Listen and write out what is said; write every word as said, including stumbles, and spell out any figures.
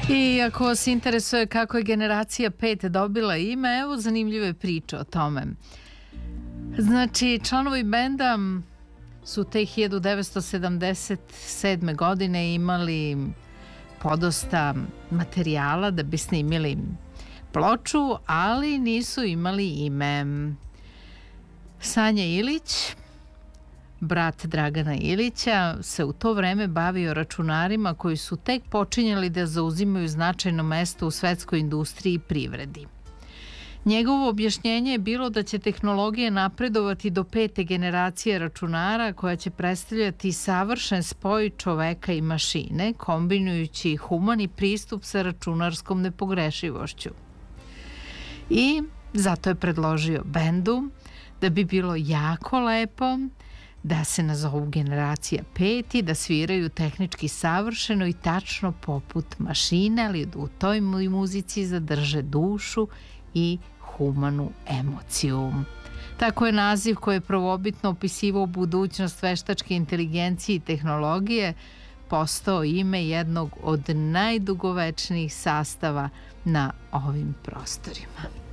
I ako vas interesuje kako je generacija pet dobila ime, evo zanimljive priče o tome. Znači, članovi benda su te hiljadu devetsto sedamdeset sedme. godine imali podosta materijala da bi snimili ploču, ali nisu imali ime. Sanja Ilić, brat Dragana Ilića, se u to vreme bavio računarima koji su tek počinjali da zauzimaju značajno mesto u svetskoj industriji i privredi. Njegovo objašnjenje je bilo da će tehnologije napredovati do pete generacije računara koja će predstavljati savršen spoj čoveka i mašine, kombinujući humani pristup sa računarskom nepogrešivošću. I zato je predložio bendu da bi bilo jako lepo da se nazovu generacija pet i da sviraju tehnički savršeno i tačno poput mašine, ali da u toj muzici zadrže dušu i humanu emociju. Tako je naziv koji je prvobitno opisivao budućnost veštačke inteligencije i tehnologije postao ime jednog od najdugovečnijih sastava na ovim prostorima.